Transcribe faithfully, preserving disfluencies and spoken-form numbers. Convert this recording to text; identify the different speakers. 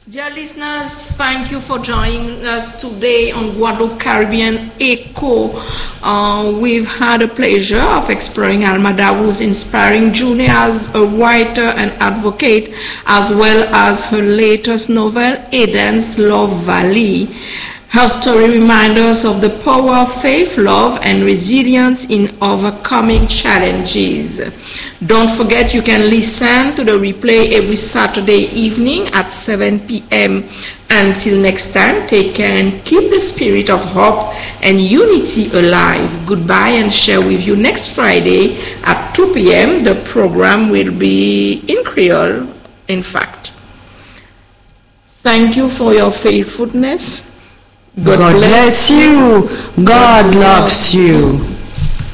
Speaker 1: Dear listeners, thank you for joining us today on Guadeloupe Caribbean Echo. Uh, we've had a pleasure of exploring Alma Dawo's inspiring journey as a writer and advocate, as well as her latest novel, Eden's Love Valley. Her story reminds us of the power of faith, love, and resilience in overcoming challenges. Don't forget you can listen to the replay every Saturday evening at seven p.m. Until next time, take care and keep the spirit of hope and unity alive. Goodbye, and share with you next Friday at two p.m. The program will be in Creole, in fact. Thank you for your faithfulness.
Speaker 2: God, God bless you. God loves you.